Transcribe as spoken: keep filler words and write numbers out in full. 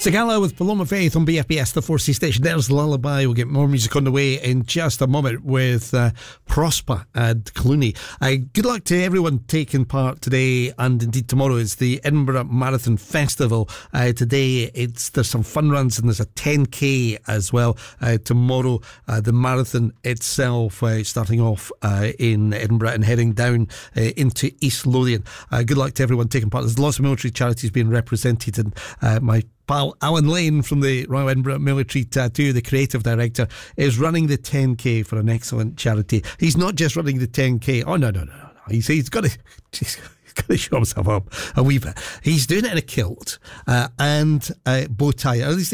Sagala with Paloma Faith on B F B S, the four C station. There's Lullaby. We'll get more music on the way in just a moment with uh, Prosper and Clooney. Uh, good luck to everyone taking part today and indeed tomorrow. It's the Edinburgh Marathon Festival. Uh, today it's there's some fun runs and there's a ten K as well. Uh, tomorrow uh, the marathon itself uh, starting off uh, in Edinburgh and heading down uh, into East Lothian. Uh, good luck to everyone taking part. There's lots of military charities being represented, and uh, my pal Alan Lane from the Royal Edinburgh Military Tattoo, the creative director, is running the ten K for an excellent charity. He's not just running the ten K. Oh, no, no, no, no. He's, he's got to... He's got to show himself up a wee bit. He's doing it in a kilt uh, and a bow tie. At least